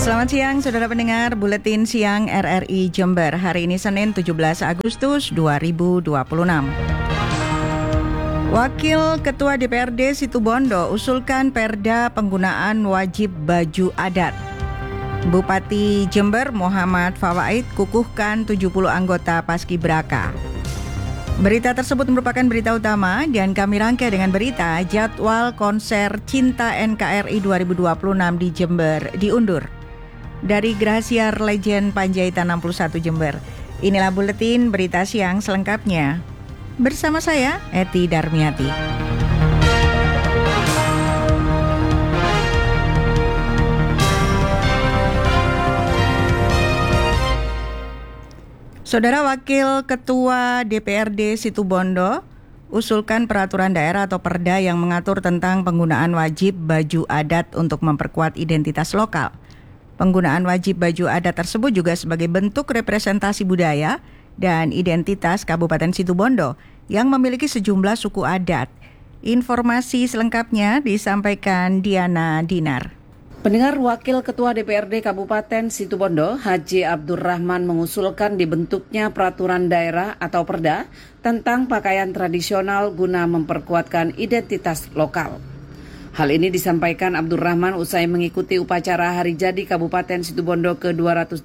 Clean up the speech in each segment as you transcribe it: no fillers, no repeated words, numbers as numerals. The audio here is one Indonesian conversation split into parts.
Selamat siang, saudara pendengar Buletin Siang RRI Jember. Hari ini Senin 17 Agustus 2026. Wakil Ketua DPRD Situbondo usulkan perda penggunaan wajib baju adat. Bupati Jember Muhammad Fawaid kukuhkan 70 anggota Paskibraka. Berita tersebut merupakan berita utama dan kami rangkai dengan berita jadwal konser Cinta NKRI 2026 di Jember diundur. Dari Grasiar Legend Panjaitan 61 Jember. Inilah buletin berita siang selengkapnya. Bersama saya, Eti Darmiati. Saudara Wakil Ketua DPRD Situbondo usulkan peraturan daerah atau perda yang mengatur tentang penggunaan wajib baju adat untuk memperkuat identitas lokal. Penggunaan wajib baju adat tersebut juga sebagai bentuk representasi budaya dan identitas Kabupaten Situbondo yang memiliki sejumlah suku adat. Informasi selengkapnya disampaikan Diana Dinar. Pendengar, Wakil Ketua DPRD Kabupaten Situbondo, Haji Abdurrahman mengusulkan dibentuknya peraturan daerah atau perda tentang pakaian tradisional guna memperkuatkan identitas lokal. Hal ini disampaikan Abdurrahman usai mengikuti upacara Hari Jadi Kabupaten Situbondo ke-208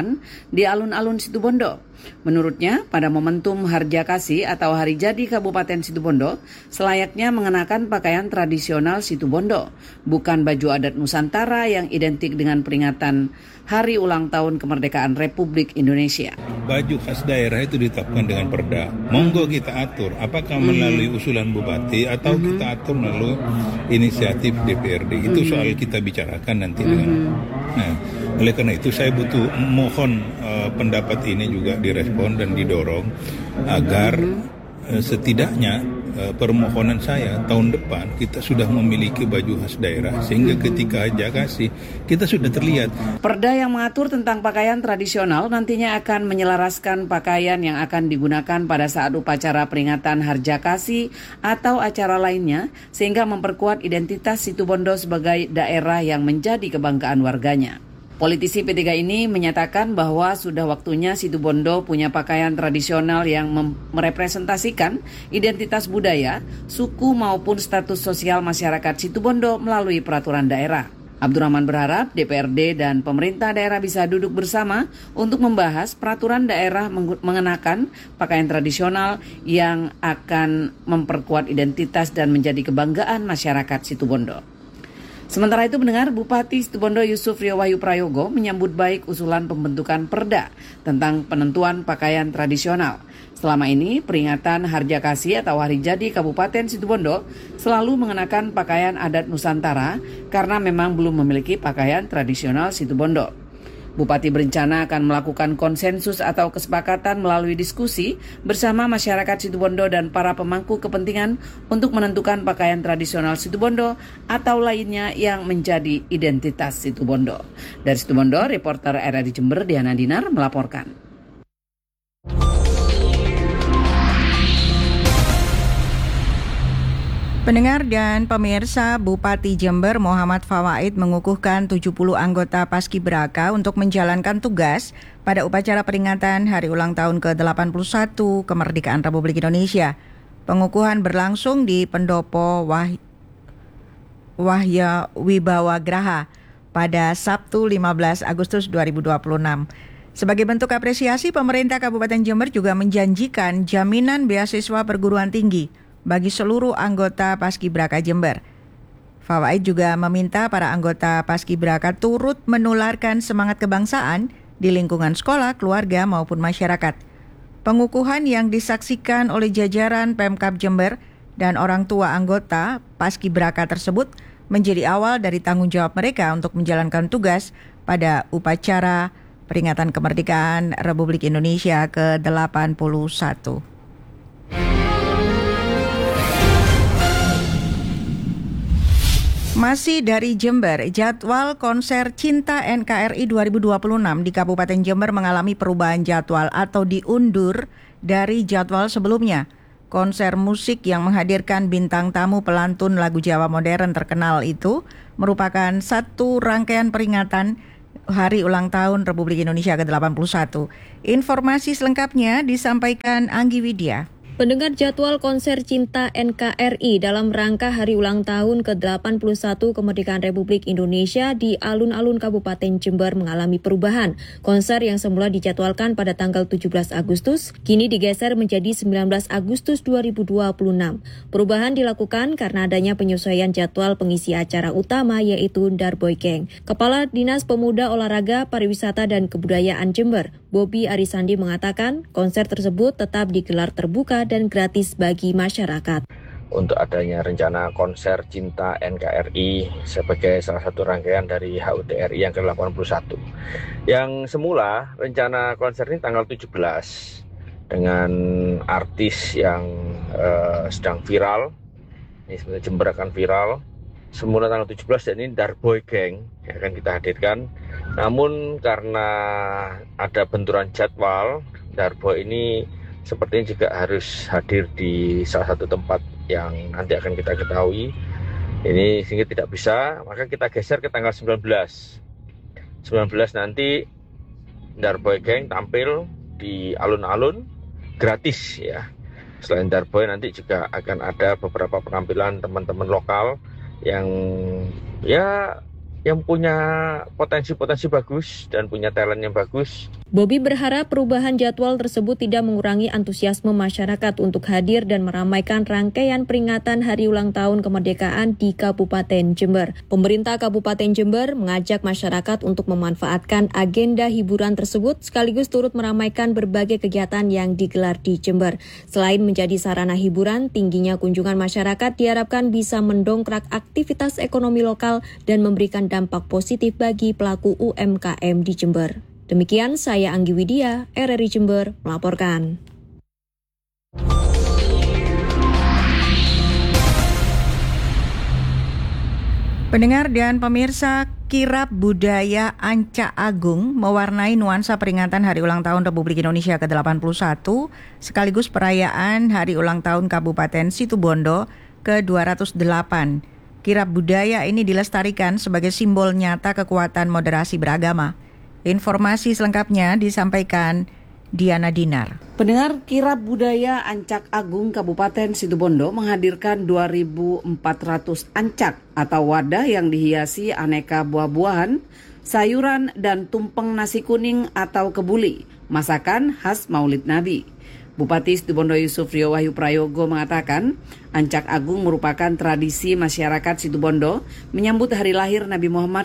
di alun-alun Situbondo. Menurutnya, pada momentum Harjakasi atau Hari Jadi Kabupaten Situbondo, selayaknya mengenakan pakaian tradisional Situbondo, bukan baju adat Nusantara yang identik dengan peringatan Hari Ulang Tahun Kemerdekaan Republik Indonesia. Baju khas daerah itu ditetapkan dengan perda. Monggo kita atur, apakah melalui usulan bupati atau kita atur melalui inisiatif DPRD. Itu soal kita bicarakan nanti dengan. Nah, oleh karena itu saya mohon pendapat ini juga direspon dan didorong agar setidaknya permohonan saya tahun depan kita sudah memiliki baju khas daerah sehingga ketika Harjakasi kita sudah terlihat. Perda yang mengatur tentang pakaian tradisional nantinya akan menyelaraskan pakaian yang akan digunakan pada saat upacara peringatan Harjakasi atau acara lainnya sehingga memperkuat identitas Situbondo sebagai daerah yang menjadi kebanggaan warganya. Politisi P3 ini menyatakan bahwa sudah waktunya Situbondo punya pakaian tradisional yang merepresentasikan identitas budaya, suku maupun status sosial masyarakat Situbondo melalui peraturan daerah. Abdurrahman berharap DPRD dan pemerintah daerah bisa duduk bersama untuk membahas peraturan daerah mengenakan pakaian tradisional yang akan memperkuat identitas dan menjadi kebanggaan masyarakat Situbondo. Sementara itu mendengar Bupati Situbondo Yusuf Rio Wahyu Prayogo menyambut baik usulan pembentukan perda tentang penentuan pakaian tradisional. Selama ini peringatan Harjakasi atau Hari Jadi Kabupaten Situbondo selalu mengenakan pakaian adat Nusantara karena memang belum memiliki pakaian tradisional Situbondo. Bupati berencana akan melakukan konsensus atau kesepakatan melalui diskusi bersama masyarakat Situbondo dan para pemangku kepentingan untuk menentukan pakaian tradisional Situbondo atau lainnya yang menjadi identitas Situbondo. Dari Situbondo, reporter RRI Jember Diana Dinar melaporkan. Pendengar dan pemirsa, Bupati Jember Muhammad Fawaid mengukuhkan 70 anggota Paskibraka untuk menjalankan tugas pada upacara peringatan Hari Ulang Tahun ke-81 Kemerdekaan Republik Indonesia. Pengukuhan berlangsung di Pendopo Wahya Wibawa Graha pada Sabtu 15 Agustus 2026. Sebagai bentuk apresiasi, pemerintah Kabupaten Jember juga menjanjikan jaminan beasiswa perguruan tinggi bagi seluruh anggota Paskibraka Jember. Fawaid juga meminta para anggota Paskibraka turut menularkan semangat kebangsaan di lingkungan sekolah, keluarga maupun masyarakat. Pengukuhan yang disaksikan oleh jajaran Pemkab Jember dan orang tua anggota Paskibraka tersebut menjadi awal dari tanggung jawab mereka untuk menjalankan tugas pada upacara peringatan kemerdekaan Republik Indonesia ke-81. Masih dari Jember, jadwal konser Cinta NKRI 2026 di Kabupaten Jember mengalami perubahan jadwal atau diundur dari jadwal sebelumnya. Konser musik yang menghadirkan bintang tamu pelantun lagu Jawa modern terkenal itu merupakan satu rangkaian peringatan Hari Ulang Tahun Republik Indonesia ke-81. Informasi selengkapnya disampaikan Anggi Widya. Pendengar, jadwal konser Cinta NKRI dalam rangka Hari Ulang Tahun ke-81 Kemerdekaan Republik Indonesia di alun-alun Kabupaten Jember mengalami perubahan. Konser yang semula dijadwalkan pada tanggal 17 Agustus, kini digeser menjadi 19 Agustus 2026. Perubahan dilakukan karena adanya penyesuaian jadwal pengisi acara utama yaitu Darboy Gang. Kepala Dinas Pemuda Olahraga, Pariwisata dan Kebudayaan Jember, Bobi Arisandi mengatakan konser tersebut tetap digelar terbuka dan gratis bagi masyarakat. Untuk adanya rencana konser Cinta NKRI sebagai salah satu rangkaian dari HUT RI yang ke-81. Yang semula rencana konser ini tanggal 17 dengan artis yang sedang viral. Ini sebenarnya Jember akan viral. Semula tanggal 17 dan ini Darboy Gang yang akan kita hadirkan. Namun karena ada benturan jadwal, Darboy ini sepertinya juga harus hadir di salah satu tempat yang nanti akan kita ketahui. Ini sehingga tidak bisa, maka kita geser ke tanggal 19 nanti Darboy Gang tampil di alun-alun gratis ya. Selain Darboy nanti juga akan ada beberapa penampilan teman-teman lokal yang punya potensi-potensi bagus dan punya talent yang bagus. Bobi berharap perubahan jadwal tersebut tidak mengurangi antusiasme masyarakat untuk hadir dan meramaikan rangkaian peringatan Hari Ulang Tahun Kemerdekaan di Kabupaten Jember. Pemerintah Kabupaten Jember mengajak masyarakat untuk memanfaatkan agenda hiburan tersebut sekaligus turut meramaikan berbagai kegiatan yang digelar di Jember. Selain menjadi sarana hiburan, tingginya kunjungan masyarakat diharapkan bisa mendongkrak aktivitas ekonomi lokal dan memberikan dampak positif bagi pelaku UMKM di Jember. Demikian saya Anggi Widya, RRI Jember melaporkan. Pendengar dan pemirsa, kirab budaya Ancak Agung mewarnai nuansa peringatan Hari Ulang Tahun Republik Indonesia ke-81 sekaligus perayaan Hari Ulang Tahun Kabupaten Situbondo ke-208. Kirab budaya ini dilestarikan sebagai simbol nyata kekuatan moderasi beragama. Informasi selengkapnya disampaikan Diana Dinar. Pendengar, kirab budaya Ancak Agung Kabupaten Situbondo menghadirkan 2.400 ancak atau wadah yang dihiasi aneka buah-buahan, sayuran, dan tumpeng nasi kuning atau kebuli, masakan khas Maulid Nabi. Bupati Situbondo Yusuf Rio Wahyu Prayogo mengatakan, Ancak Agung merupakan tradisi masyarakat Situbondo menyambut hari lahir Nabi Muhammad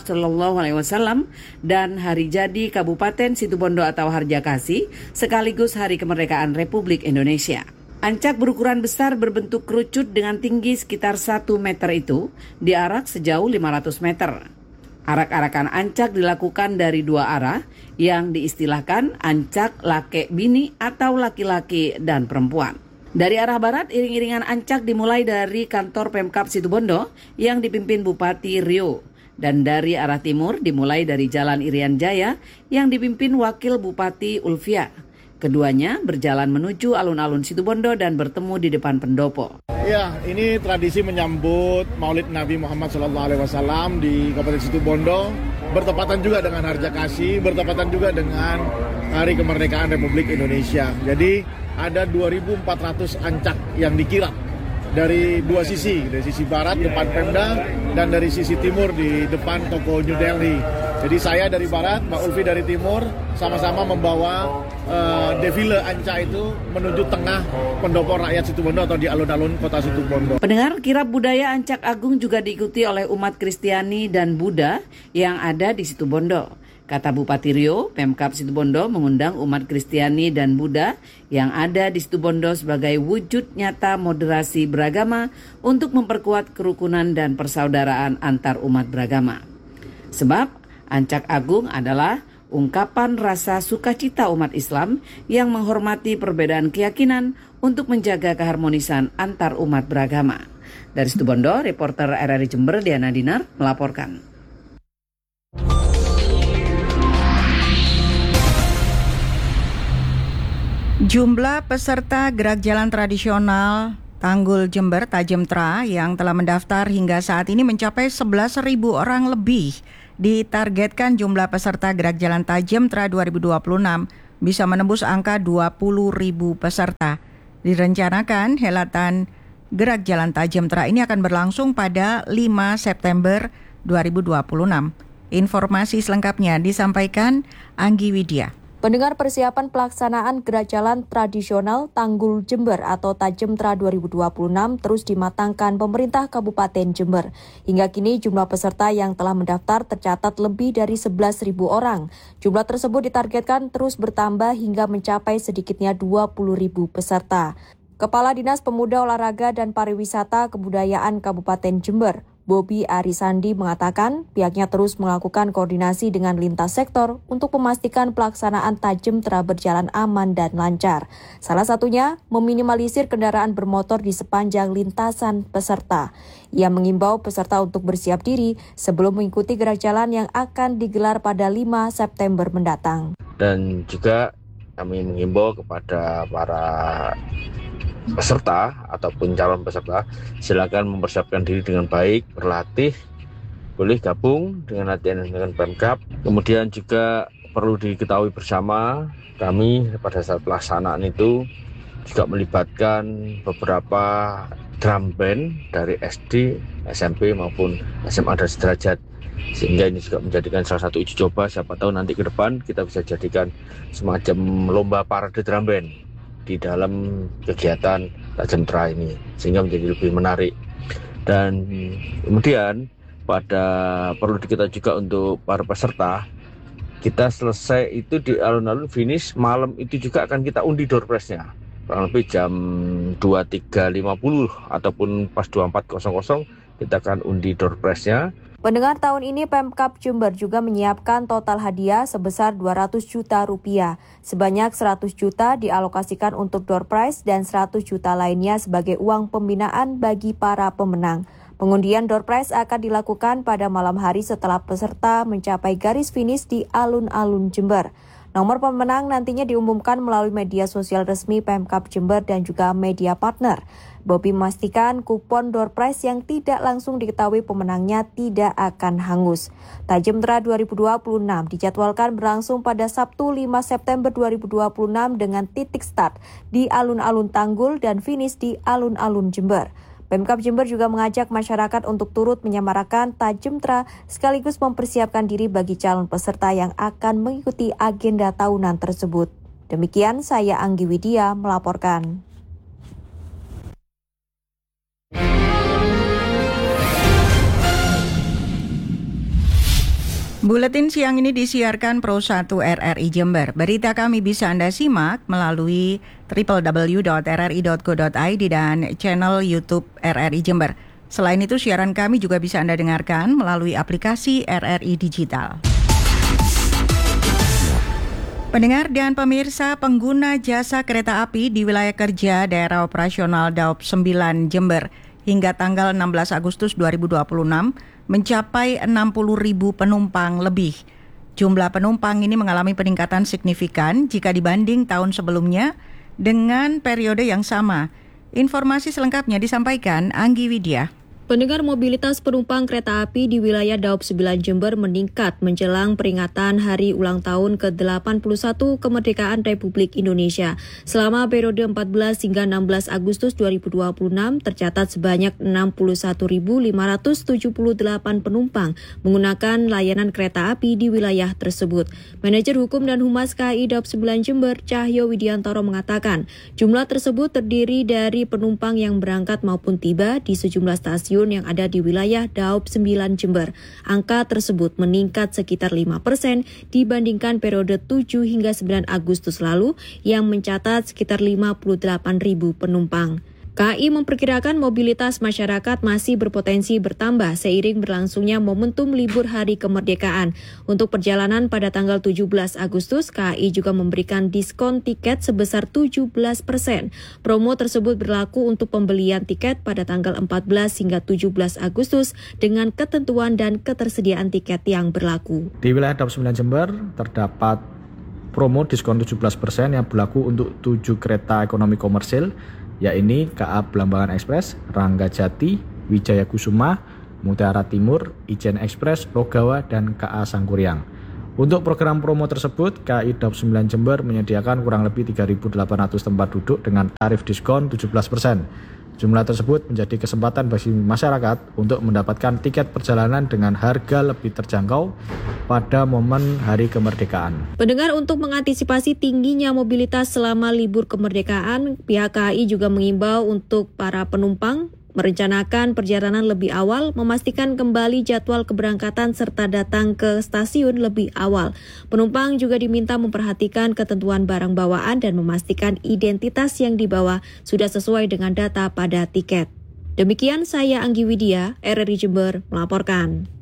SAW dan hari jadi Kabupaten Situbondo atau Harjakasi, sekaligus hari kemerdekaan Republik Indonesia. Ancak berukuran besar berbentuk kerucut dengan tinggi sekitar 1 meter itu diarak sejauh 500 meter. Arak-arakan ancak dilakukan dari 2 arah yang diistilahkan ancak lake bini atau laki-laki dan perempuan. Dari arah barat, iring-iringan ancak dimulai dari kantor Pemkab Situbondo yang dipimpin Bupati Rio. Dan dari arah timur dimulai dari Jalan Irian Jaya yang dipimpin Wakil Bupati Ulfia. Keduanya berjalan menuju alun-alun Situbondo dan bertemu di depan pendopo. Ya, ini tradisi menyambut Maulid Nabi Muhammad SAW di Kabupaten Situbondo, bertepatan juga dengan Harjakasi, bertepatan juga dengan Hari Kemerdekaan Republik Indonesia. Jadi ada 2.400 ancak yang dikirap dari 2 sisi, dari sisi barat depan Pemda dan dari sisi timur di depan toko New Delhi. Jadi saya dari barat, Mbak Ulfi dari timur, sama-sama membawa defile ancak itu menuju tengah pendopo rakyat Situbondo atau di alun-alun kota Situbondo. Pendengar, kirab budaya Ancak Agung juga diikuti oleh umat Kristiani dan Buddha yang ada di Situbondo. Kata Bupati Rio, Pemkab Situbondo mengundang umat Kristiani dan Buddha yang ada di Situbondo sebagai wujud nyata moderasi beragama untuk memperkuat kerukunan dan persaudaraan antar umat beragama. Sebab Ancak Agung adalah ungkapan rasa sukacita umat Islam yang menghormati perbedaan keyakinan untuk menjaga keharmonisan antar umat beragama. Dari Situbondo, reporter RRI Jember Diana Dinar melaporkan. Jumlah peserta gerak jalan tradisional Tanggul Jember Tajemtra yang telah mendaftar hingga saat ini mencapai 11.000 orang lebih ditargetkan jumlah peserta Gerak Jalan Tajemtra 2026 bisa menembus angka 20.000 peserta. Direncanakan helatan Gerak Jalan Tajemtra ini akan berlangsung pada 5 September 2026. Informasi selengkapnya disampaikan Anggi Widya. Pendengar, persiapan pelaksanaan Gerak Jalan Tradisional Tanggul Jember atau Tajemtra 2026 terus dimatangkan pemerintah Kabupaten Jember. Hingga kini jumlah peserta yang telah mendaftar tercatat lebih dari 11.000 orang. Jumlah tersebut ditargetkan terus bertambah hingga mencapai sedikitnya 20.000 peserta. Kepala Dinas Pemuda Olahraga dan Pariwisata Kebudayaan Kabupaten Jember, Bobi Arisandi mengatakan pihaknya terus melakukan koordinasi dengan lintas sektor untuk memastikan pelaksanaan Tajemtra berjalan aman dan lancar. Salah satunya meminimalisir kendaraan bermotor di sepanjang lintasan peserta. Ia mengimbau peserta untuk bersiap diri sebelum mengikuti gerak jalan yang akan digelar pada 5 September mendatang. Dan juga kami mengimbau kepada para peserta ataupun calon peserta, silakan mempersiapkan diri dengan baik, berlatih, boleh gabung dengan latihan dengan Pemkab. Kemudian juga perlu diketahui bersama, kami pada saat pelaksanaan itu juga melibatkan beberapa drum band dari SD, SMP maupun SMA dan sederajat. Sehingga ini juga menjadikan salah satu uji coba, siapa tahu nanti ke depan kita bisa jadikan semacam lomba parade drum band di dalam kegiatan Tajemtra ini, sehingga menjadi lebih menarik. Dan kemudian perlu diketahui juga untuk para peserta, kita selesai itu di alun-alun finish malam itu juga akan kita undi door prize-nya kurang lebih jam 23.50 ataupun pas 24.00 kita akan undi door prize-nya. Pendengar, tahun ini Pemkab Jember juga menyiapkan total hadiah sebesar 200 juta rupiah. Sebanyak 100 juta dialokasikan untuk door prize dan 100 juta lainnya sebagai uang pembinaan bagi para pemenang. Pengundian door prize akan dilakukan pada malam hari setelah peserta mencapai garis finish di alun-alun Jember. Nomor pemenang nantinya diumumkan melalui media sosial resmi Pemkab Jember dan juga media partner. Bobi memastikan kupon door prize yang tidak langsung diketahui pemenangnya tidak akan hangus. Tajemtra 2026 dijadwalkan berlangsung pada Sabtu 5 September 2026 dengan titik start di alun-alun Tanggul dan finish di alun-alun Jember. Pemkab Jember juga mengajak masyarakat untuk turut menyemarakan Tajemtra sekaligus mempersiapkan diri bagi calon peserta yang akan mengikuti agenda tahunan tersebut. Demikian saya Anggi Widya melaporkan. Buletin siang ini disiarkan Pro 1 RRI Jember. Berita kami bisa Anda simak melalui www.rri.co.id dan channel YouTube RRI Jember. Selain itu, siaran kami juga bisa Anda dengarkan melalui aplikasi RRI Digital. Pendengar dan pemirsa, pengguna jasa kereta api di wilayah kerja daerah operasional Daop 9 Jember hingga tanggal 16 Agustus 2026 mencapai 60.000 penumpang lebih. Jumlah penumpang ini mengalami peningkatan signifikan jika dibanding tahun sebelumnya dengan periode yang sama. Informasi selengkapnya disampaikan Anggi Widya. Pendengar, mobilitas penumpang kereta api di wilayah Daop 9 Jember meningkat menjelang peringatan Hari Ulang Tahun ke-81 Kemerdekaan Republik Indonesia. Selama periode 14 hingga 16 Agustus 2026 tercatat sebanyak 61.578 penumpang menggunakan layanan kereta api di wilayah tersebut. Manajer Hukum dan Humas KAI Daop 9 Jember, Cahyo Widiantoro mengatakan, jumlah tersebut terdiri dari penumpang yang berangkat maupun tiba di sejumlah stasiun yang ada di wilayah Daop 9 Jember. Angka tersebut meningkat sekitar 5% dibandingkan periode 7 hingga 9 Agustus lalu yang mencatat sekitar 58.000 penumpang. KAI memperkirakan mobilitas masyarakat masih berpotensi bertambah seiring berlangsungnya momentum libur Hari Kemerdekaan. Untuk perjalanan pada tanggal 17 Agustus, KAI juga memberikan diskon tiket sebesar 17%. Promo tersebut berlaku untuk pembelian tiket pada tanggal 14 hingga 17 Agustus dengan ketentuan dan ketersediaan tiket yang berlaku. Di wilayah Daop 9 Jember terdapat promo diskon 17% yang berlaku untuk 7 kereta ekonomi komersil, yakni KA Belambangan Express, Ranggajati, Wijaya Kusuma, Mutiara Timur, Ijen Express, Logawa, dan KA Sangkuriang. Untuk program promo tersebut, KAI Daup 9 Jember menyediakan kurang lebih 3.800 tempat duduk dengan tarif diskon 17%. Jumlah tersebut menjadi kesempatan bagi masyarakat untuk mendapatkan tiket perjalanan dengan harga lebih terjangkau pada momen Hari Kemerdekaan. Pendengar, untuk mengantisipasi tingginya mobilitas selama libur kemerdekaan, pihak KAI juga mengimbau untuk para penumpang merencanakan perjalanan lebih awal, memastikan kembali jadwal keberangkatan serta datang ke stasiun lebih awal. Penumpang juga diminta memperhatikan ketentuan barang bawaan dan memastikan identitas yang dibawa sudah sesuai dengan data pada tiket. Demikian saya Anggi Widya, RRI Jember melaporkan.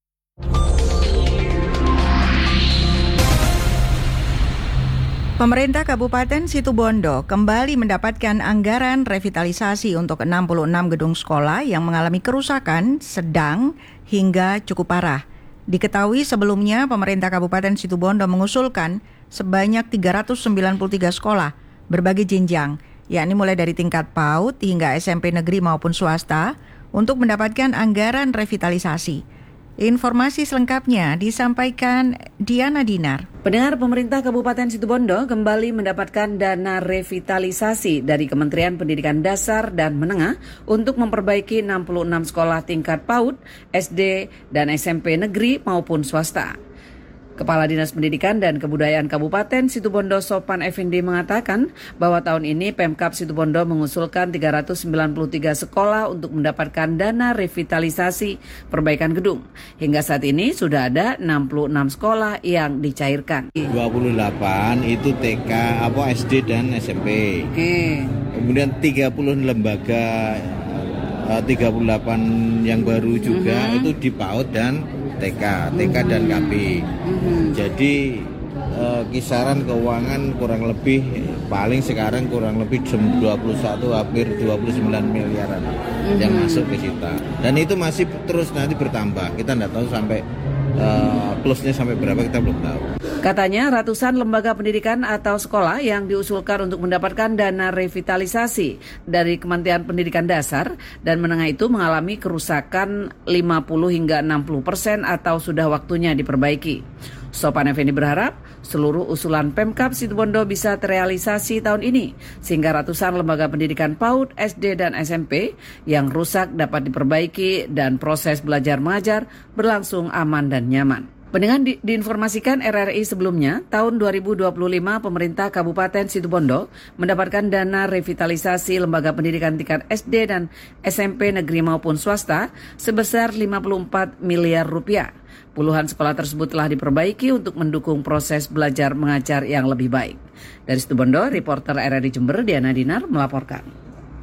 Pemerintah Kabupaten Situbondo kembali mendapatkan anggaran revitalisasi untuk 66 gedung sekolah yang mengalami kerusakan sedang hingga cukup parah. Diketahui sebelumnya pemerintah Kabupaten Situbondo mengusulkan sebanyak 393 sekolah berbagai jenjang, yakni mulai dari tingkat PAUD hingga SMP negeri maupun swasta untuk mendapatkan anggaran revitalisasi. Informasi selengkapnya disampaikan Diana Dinar. Pendengar, pemerintah Kabupaten Situbondo kembali mendapatkan dana revitalisasi dari Kementerian Pendidikan Dasar dan Menengah untuk memperbaiki 66 sekolah tingkat PAUD, SD, dan SMP negeri maupun swasta. Kepala Dinas Pendidikan dan Kebudayaan Kabupaten Situbondo Sopan Effendi mengatakan bahwa tahun ini Pemkab Situbondo mengusulkan 393 sekolah untuk mendapatkan dana revitalisasi perbaikan gedung. Hingga saat ini sudah ada 66 sekolah yang dicairkan. 28 itu TK, SD dan SMP. Kemudian 30 lembaga 38 yang baru juga itu di PAUD dan TK dan KB. Jadi kisaran keuangan kurang lebih paling sekarang kurang lebih 21 hampir 29 miliaran yang masuk ke kita. Dan itu masih terus nanti bertambah. Kita tidak tahu sampai plusnya sampai berapa, kita belum tahu. Katanya ratusan lembaga pendidikan atau sekolah yang diusulkan untuk mendapatkan dana revitalisasi dari Kementerian Pendidikan Dasar dan Menengah itu mengalami kerusakan 50 hingga 60% atau sudah waktunya diperbaiki. Sopan Effendi berharap seluruh usulan Pemkab Situbondo bisa terrealisasi tahun ini sehingga ratusan lembaga pendidikan PAUD, SD, dan SMP yang rusak dapat diperbaiki dan proses belajar mengajar berlangsung aman dan nyaman. Pendengar, diinformasikan RRI sebelumnya, tahun 2025 pemerintah Kabupaten Situbondo mendapatkan dana revitalisasi lembaga pendidikan tingkat SD dan SMP negeri maupun swasta sebesar 54 miliar rupiah. Puluhan sekolah tersebut telah diperbaiki untuk mendukung proses belajar mengajar yang lebih baik. Dari Situbondo, reporter RRI Jember Diana Dinar melaporkan.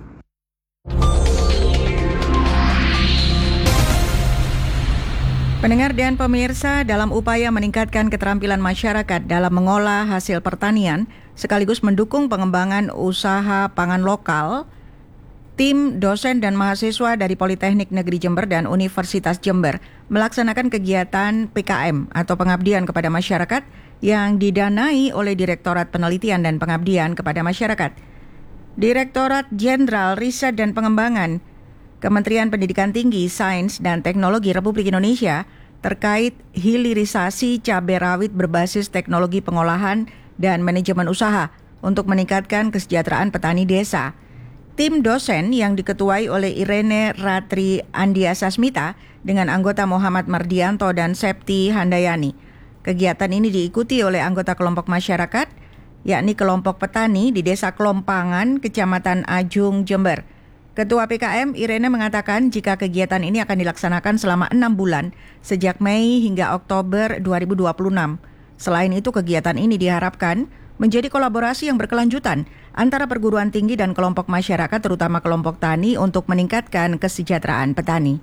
Pendengar dan pemirsa, dalam upaya meningkatkan keterampilan masyarakat dalam mengolah hasil pertanian sekaligus mendukung pengembangan usaha pangan lokal, tim dosen dan mahasiswa dari Politeknik Negeri Jember dan Universitas Jember melaksanakan kegiatan PKM atau pengabdian kepada masyarakat yang didanai oleh Direktorat Penelitian dan Pengabdian kepada Masyarakat, Direktorat Jenderal Riset dan Pengembangan, Kementerian Pendidikan Tinggi, Sains, dan Teknologi Republik Indonesia terkait hilirisasi cabai rawit berbasis teknologi pengolahan dan manajemen usaha untuk meningkatkan kesejahteraan petani desa. Tim dosen yang diketuai oleh Irene Ratri Andia Sasmita dengan anggota Muhammad Mardianto dan Septi Handayani. Kegiatan ini diikuti oleh anggota kelompok masyarakat, yakni kelompok petani di Desa Kelompangan, Kecamatan Ajung, Jember. Ketua PKM Irene mengatakan jika kegiatan ini akan dilaksanakan selama 6 bulan sejak Mei hingga Oktober 2026. Selain itu, kegiatan ini diharapkan menjadi kolaborasi yang berkelanjutan antara perguruan tinggi dan kelompok masyarakat, terutama kelompok tani, untuk meningkatkan kesejahteraan petani.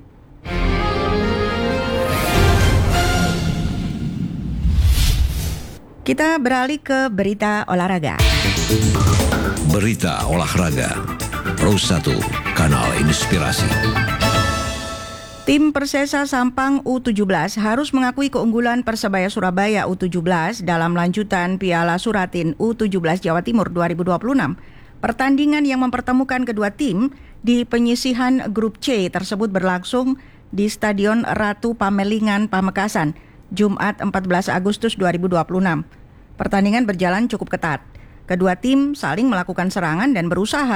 Kita beralih ke berita olahraga. Berita olahraga Pro 1, kanal inspirasi. Tim Persesa Sampang U17 harus mengakui keunggulan Persebaya Surabaya U17 dalam lanjutan Piala Suratin U17 Jawa Timur 2026. Pertandingan yang mempertemukan kedua tim di penyisihan grup C tersebut berlangsung di Stadion Ratu Pamelingan, Pamekasan, Jumat 14 Agustus 2026. Pertandingan berjalan cukup ketat. Kedua tim saling melakukan serangan dan berusaha